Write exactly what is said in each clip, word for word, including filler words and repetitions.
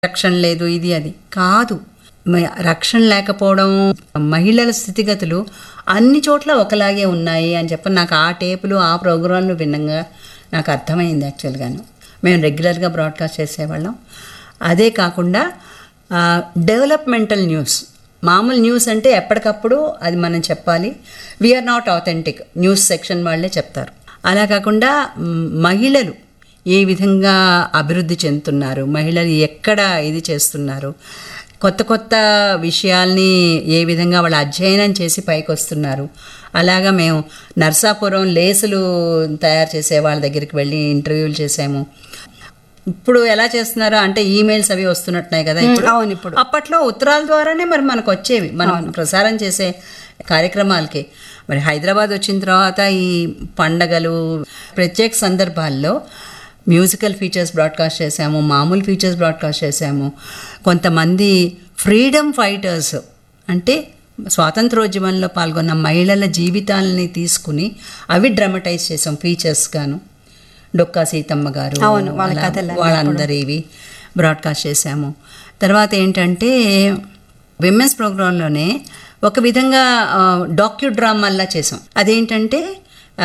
రక్షణ లేదు, ఇది అది కాదు. మ- రక్షణ లేకపోవడం, మహిళల స్థితిగతులు అన్ని చోట్ల ఒకలాగే ఉన్నాయి అని చెప్పి నాకు ఆ టేపులు ఆ ప్రోగ్రాంలు విన్నంగా నాకు అర్థమైంది. యాక్చువల్గాను మేము రెగ్యులర్గా బ్రాడ్కాస్ట్ చేసేవాళ్ళం. అదే కాకుండా డెవలప్మెంటల్ న్యూస్, మామూలు న్యూస్ అంటే ఎప్పటికప్పుడు అది మనం చెప్పాలి. We are not authentic, news section వాళ్ళే చెప్తారు. అలా కాకుండా మ్, మహిళలు ఏ విధంగా అభివృద్ధి చెందుతున్నారు, మహిళలు ఎక్కడ ఇది చేస్తున్నారు, కొత్త కొత్త విషయాల్ని ఏ విధంగా వాళ్ళు అధ్యయనం చేసి పైకి వస్తున్నారు. అలాగా మేము నర్సాపురం లేసులు తయారు చేసే వాళ్ళ దగ్గరికి వెళ్ళి ఇంటర్వ్యూలు చేసాము. ఇప్పుడు ఎలా చేస్తున్నారో అంటే ఈమెయిల్స్ అవి వస్తున్నట్టున్నాయి కదా ఇప్పుడు. అవును, ఇప్పుడు. అప్పట్లో ఉత్తరాల ద్వారానే మరి మనకు వచ్చేవి, మనం ప్రసారం చేసే కార్యక్రమాలకి. మరి హైదరాబాద్ వచ్చిన తర్వాత ఈ పండగలు, ప్రత్యేక సందర్భాల్లో మ్యూజికల్ ఫీచర్స్ బ్రాడ్కాస్ట్ చేశాము, మామూలు ఫీచర్స్ బ్రాడ్కాస్ట్ చేశాము. కొంతమంది ఫ్రీడమ్ ఫైటర్స్ అంటే స్వాతంత్రోద్యమంలో పాల్గొన్న మహిళల జీవితాలని తీసుకుని అవి డ్రామటైజ్ చేసాం ఫీచర్స్ గాను. డొక్కా సీతమ్మ గారు, అవును, వాళ్ళ అలా కథలు వాళ్ళందరూ ఇవి బ్రాడ్కాస్ట్ చేశాము. తర్వాత ఏంటంటే విమెన్స్ ప్రోగ్రాంలోనే ఒక విధంగా డాక్యూ డ్రామాల్లా చేసాం. అదేంటంటే ఆ,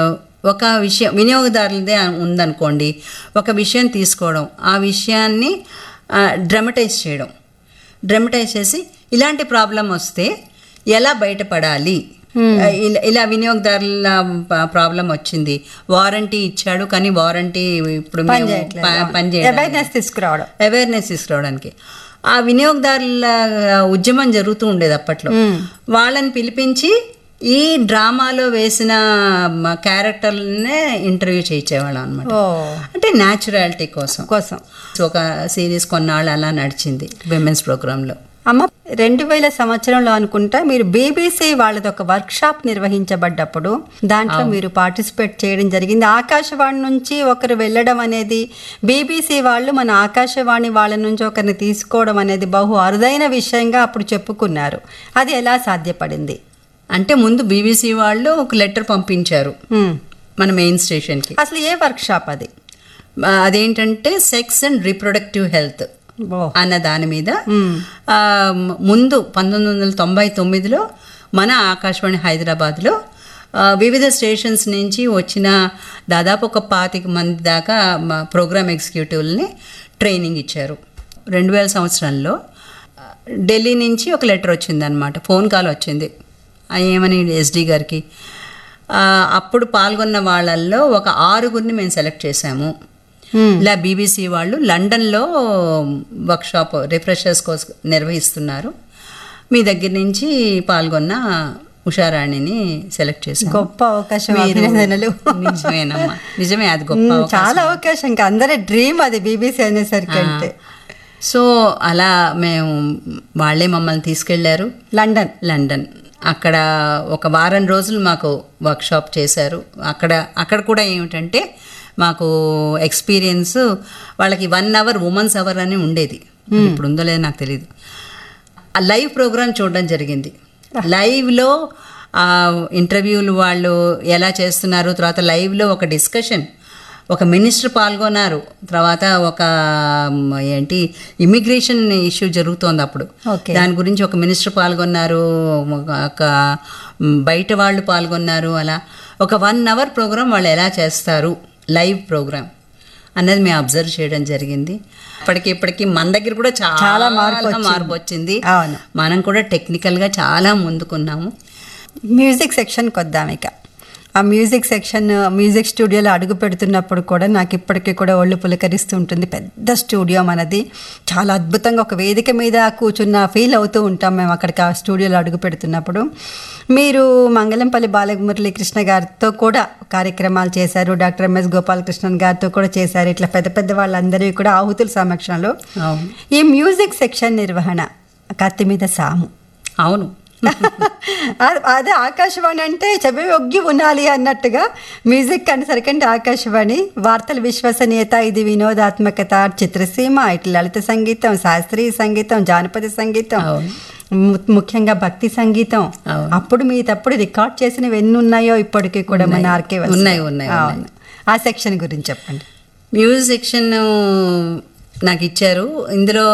ఒక విషయం వినియోగదారులదే ఉందనుకోండి, ఒక విషయం తీసుకోవడం, ఆ విషయాన్ని డ్రామటైజ్ చేయడం, డ్రామటైజ్ చేసి ఇలాంటి ప్రాబ్లం వస్తే ఎలా బయటపడాలి, ఇలా ఇలా వినియోగదారుల ప్రాబ్లం వచ్చింది, వారంటీ ఇచ్చాడు కానీ వారంటీ ఇప్పుడు మేము ప- పనిచేయడం, అవేర్నెస్ తీసుకురావడం అవేర్నెస్ తీసుకురావడానికి ఆ వినియోగదారుల ఉద్యమం జరుగుతూ ఉండేది అప్పట్లో. వాళ్ళని పిలిపించి ఈ డ్రామాలో వేసిన క్యారెక్టర్లనే ఇంటర్వ్యూ చేయించేవాళ్ళం అనమాట. ఓ అంటే న్యాచురాలిటీ కోసం కోసం ఒక సిరీస్ కొన్నాళ్ళు అలా నడిచింది విమెన్స్ ప్రోగ్రాంలో. అమ్మ, రెండు వేల సంవత్సరంలో అనుకుంటా మీరు బీబీసీ వాళ్ళది ఒక వర్క్ షాప్ నిర్వహించబడ్డప్పుడు దాంట్లో మీరు పార్టిసిపేట్ చేయడం జరిగింది. ఆకాశవాణి నుంచి ఒకరు వెళ్ళడం అనేది, బీబీసీ వాళ్ళు మన ఆకాశవాణి వాళ్ళ నుంచి ఒకరిని తీసుకోవడం అనేది బహు అరుదైన విషయంగా అప్పుడు చెప్పుకున్నారు. అది ఎలా సాధ్యపడింది? అంటే ముందు బీబీసీ వాళ్ళు ఒక లెటర్ పంపించారు హ్మ్. మన మెయిన్ స్టేషన్కి. అసలు ఏ వర్క్ షాప్ అది? ఆ, అదేంటంటే సెక్స్ అండ్ రీప్రొడక్టివ్ హెల్త్ ఓ అన్న దాని మీద మ్మ్. ఆ, ముందు పంతొమ్మిది వందల తొంభై తొమ్మిదిలో మన ఆకాశవాణి హైదరాబాద్లో ఆ, వివిధ స్టేషన్స్ నుంచి వచ్చిన దాదాపు ఒక పాతిక మంది దాకా మా ప్రోగ్రామ్ ఎగ్జిక్యూటివ్ని ట్రైనింగ్ ఇచ్చారు. రెండు వేల సంవత్సరంలో ఆ, ఢిల్లీ నుంచి ఒక లెటర్ వచ్చిందనమాట, ఫోన్ కాల్ వచ్చింది. ఆ, ఏమని ఎస్డి గారికి. ఆ, అప్పుడు పాల్గొన్న వాళ్ళల్లో ఒక ఆరుగురిని మేము సెలెక్ట్ చేశాము. హ్మ్. ఇలా బీబీసీ వాళ్ళు లండన్లో వర్క్షాప్ రిఫ్రెషర్స్ కోసం నిర్వహిస్తున్నారు, మీ దగ్గర నుంచి పాల్గొన్న ఉషారాణిని సెలెక్ట్ చేశారు. గొప్ప అవకాశం, అభినందనలు. నిజమేనమ్మా, నిజమే, అది గొప్ప మ్మ్, అవకాశం. చాలా అవకాశం, ఇంకా అందరి డ్రీమ్ అది బీబీసీ అనేసరికి. అంటే సో అలా మేము వాళ్ళే మమ్మల్ని తీసుకెళ్లారు లండన్ లండన్. అక్కడ ఒక వారం రోజులు మాకు వర్క్షాప్ చేశారు. అక్కడ అక్కడ కూడా ఏమిటంటే మాకు ఎక్స్పీరియన్స్, వాళ్ళకి వన్ అవర్ ఉమెన్స్ అవర్ అని ఉండేది, ఇప్పుడు ఉందో లేదో నాకు తెలియదు. ఆ లైవ్ ప్రోగ్రామ్ చూడడం జరిగింది. లైవ్లో ఇంటర్వ్యూలు వాళ్ళు ఎలా చేస్తున్నారు, తర్వాత లైవ్లో ఒక డిస్కషన్, ఒక మినిస్టర్ పాల్గొన్నారు, తర్వాత ఒక మ్, ఏంటి ఇమిగ్రేషన్ ఇష్యూ జరుగుతోంది అప్పుడు, ఓకే. దాని గురించి ఒక మినిస్టర్ పాల్గొన్నారు, ఒక మ్, బయట వాళ్ళు పాల్గొన్నారు. అలా ఒక వన్ అవర్ ప్రోగ్రామ్ వాళ్ళు ఎలా చేస్తారు లైవ్ ప్రోగ్రామ్ అన్నది మేము అబ్జర్వ్ చేయడం జరిగింది. ఇప్పటికి ఇప్పటికి మన దగ్గర కూడా చాలా చాలా మార్పు వచ్చింది. మార్పు వచ్చింది. అవును. మనం కూడా టెక్నికల్గా చాలా ముందుకున్నాము. మ్యూజిక్ సెక్షన్కి వద్దాం. ఇక ఆ మ్యూజిక్ సెక్షన్, మ్యూజిక్ స్టూడియోలో అడుగు పెడుతున్నప్పుడు కూడా నాకు ఇప్పటికీ కూడా ఒళ్ళు పులకరిస్తూ ఉంటుంది. పెద్ద స్టూడియో మనది, చాలా అద్భుతంగా ఒక వేదిక మీద కూర్చున్న ఫీల్ అవుతూ ఉంటాం మేము అక్కడికి ఆ స్టూడియోలో అడుగు పెడుతున్నప్పుడు. మీరు మంగళంపల్లి బాలమురళీకృష్ణ గారితో కూడా కార్యక్రమాలు చేశారు, డాక్టర్ ఎంఎస్ గోపాలకృష్ణన్ గారితో కూడా చేశారు. ఇట్లా పెద్ద పెద్ద వాళ్ళందరూ కూడా ఆహుతుల సమక్షంలో. అవును ఈ మ్యూజిక్ సెక్షన్ నిర్వహణ కత్తి మీద సాము. అవును అ- అదే ఆకాశవాణి అంటే చెవి ఒగ్గి ఉండాలి అన్నట్టుగా మ్యూజిక్ అనేసరికంటే ఆకాశవాణి. వార్తల విశ్వసనీయత, ఇది వినోదాత్మకత, చిత్రసీమ, ఇట్లా లలిత సంగీతం, శాస్త్రీయ సంగీతం, జానపద సంగీతం, అవును. ము- ముఖ్యంగా భక్తి సంగీతం. అవును. అప్పుడు మీ తప్పుడు రికార్డ్ చేసినవి ఎన్ని ఉన్నాయో ఇప్పటికీ కూడా మన ఆర్కైవ్స్. ఉన్నాయి, ఉన్నాయి, అవును. ఆ సెక్షన్ గురించి చెప్పండి. మ్యూజిక్ సెక్షన్ నాకు ఇచ్చారు. ఇందులో